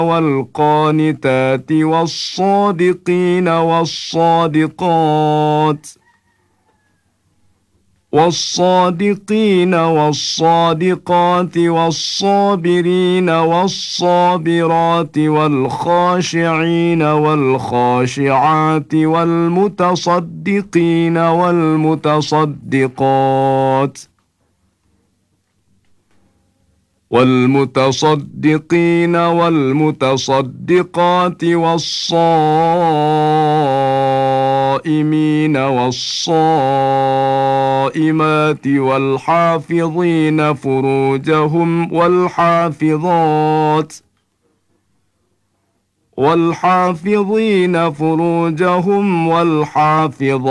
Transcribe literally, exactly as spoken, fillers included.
والقانتات والصادقين والصادقات والصادقين والصادقات والصابرين والصابرات والخاشعين والخاشعات والمتصدقين والمتصدقات والمتصدقين والمتصدقات والصائمين والصائمات والحافظين فروجهم والحافظات والحافظين فروجهم والحافظات